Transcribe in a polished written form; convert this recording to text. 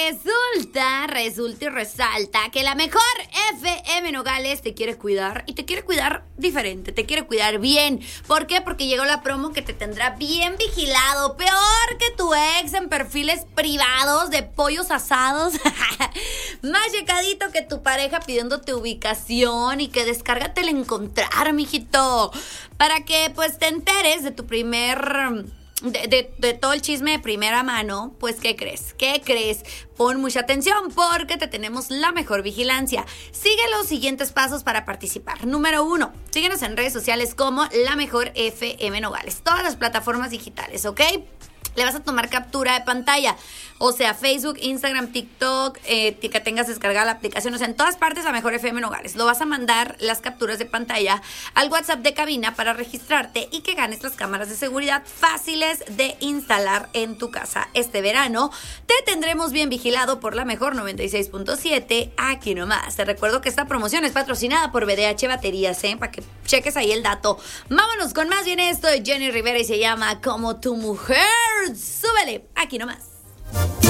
Resulta y resalta que la mejor FM Nogales te quiere cuidar y te quiere cuidar diferente, te quiere cuidar bien. ¿Por qué? Porque llegó la promo que te tendrá bien vigilado, peor que tu ex en perfiles privados de pollos asados, más checadito que tu pareja pidiéndote ubicación y que descárgate el encontrar, mijito, para que pues te enteres de tu primer... De todo el chisme de primera mano. Pues ¿qué crees? Pon mucha atención porque te tenemos la mejor vigilancia. Sigue los siguientes pasos para participar. Número 1, síguenos en redes sociales como La Mejor FM Nogales, todas las plataformas digitales, ¿ok? Le vas a tomar captura de pantalla, o sea, Facebook, Instagram, TikTok, que tengas descargada la aplicación, o sea, en todas partes La Mejor FM Nogales. Lo vas a mandar las capturas de pantalla al WhatsApp de cabina para registrarte y que ganes las cámaras de seguridad fáciles de instalar en tu casa. Este verano te tendremos bien vigilado por La Mejor 96.7, aquí nomás. Te recuerdo que esta promoción es patrocinada por BDH Baterías, para que cheques ahí el dato. Vámonos con más bien esto de Jenny Rivera y se llama Como tu mujer. Súbele, aquí nomás.